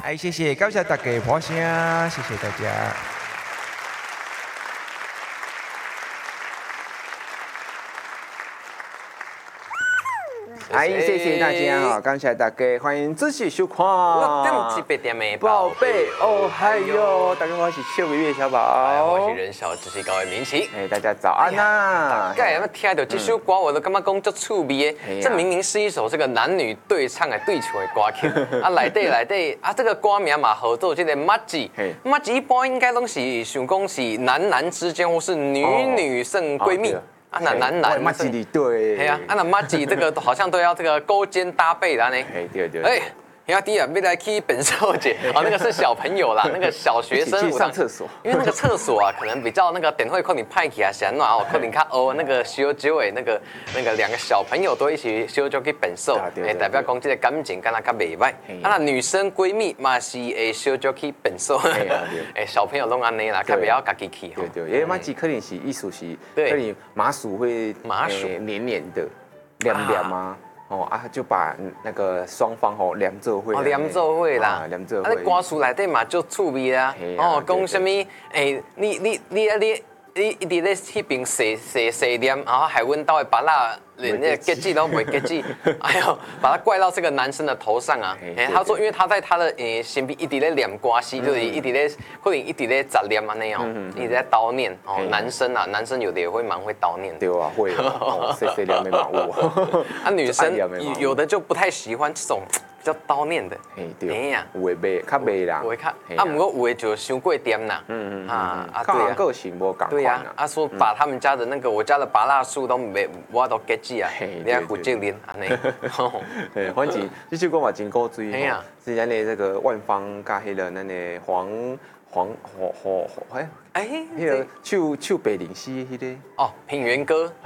哎，谢谢，感谢大家的捧声，谢谢大家。哎，谢谢大家哈，感谢大家，欢迎继续收看。 我点击别点的宝贝哦嗨哟，大家好，我是笑微微小宝， 我是人小知识高的明奇。 哎，大家早安呐！ 大家听到这首歌，我都感觉讲足趣味的。这明明是一首这个男女对唱的对唱的歌曲啊，内底啊，这个歌名嘛，合作这个马吉，马吉一般应该都是想讲是男男之间或是女女胜闺蜜。啊，那男马吉对， 系啊，啊那马吉这个好像都要这个勾肩搭背的呢。 对。 哎，兄弟啊，要来去本寿节哦，那个是小朋友啦，那个小学生去上厕所， 因为那个厕所啊，可能比较那个等会可能派起啊，是安怎哦，可能较黑那个小酒的那个两个小朋友都一起小酒去本寿，哎，代表讲这个感情敢若较袂歹。啊，那女生闺蜜嘛是会小酒去本寿，哎，小朋友拢安尼啦，较袂晓家己去。 对，因为马吉可能是意思是，可能麻薯会黏黏的，黏啊。哦啊，就把那个双方吼连做伙， 连做伙啦， 连做伙。 啊，歌词内底嘛就趣味啊，哦，讲什么？诶，你一直咧迄边洗念，然后还问到的把那连那个结子都袂结子，哎呦，把它怪到这个男生的头上啊！他说，因为他在他的身边一直咧念歌词，就是一直咧可能一直咧杂念安尼哦，一直在叨念哦。男生有的也会蛮会叨念， 对啊，会谁念的嘛有。 啊，女生有的就不太喜欢这种比较叨念的， 对呀，有的袂，较袂啦， 有的较，啊，不过有的就伤过点啦，对啊， 个性无共对呀，啊说把他们家的那个我家的芭乐树都没，我都结子啊，你还负责任安尼， 反正这首歌嘛真古锥，是咱的这个万芳加迄个咱的黄，迄个唱白灵诗的迄个哦，品源歌。